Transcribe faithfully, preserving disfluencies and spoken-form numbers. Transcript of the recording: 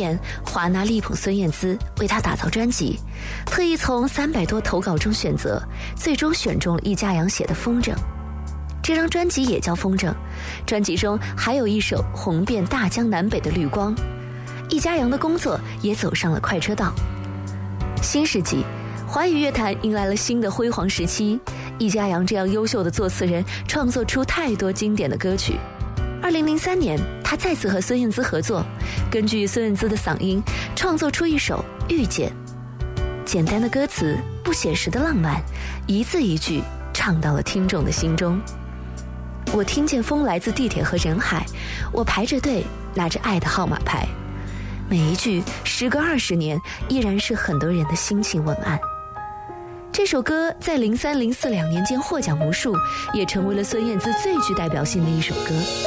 年，华纳力捧孙燕姿为她打造专辑，特意从三百多投稿中选择，最终选中了易家扬写的《风筝》。这张专辑也叫《风筝》，专辑中还有一首红遍大江南北的《绿光》。易家扬的工作也走上了快车道。新世纪，华语乐坛迎来了新的辉煌时期。易家扬这样优秀的作词人，创作出太多经典的歌曲。二零零三年，他再次和孙燕姿合作，根据孙燕姿的嗓音，创作出一首《遇见》。简单的歌词，不写实的浪漫，一字一句唱到了听众的心中。我听见风来自地铁和人海，我排着队，拿着爱的号码牌。每一句，时隔二十年，依然是很多人的心情文案。这首歌在零三零四两年间获奖无数，也成为了孙燕姿最具代表性的一首歌。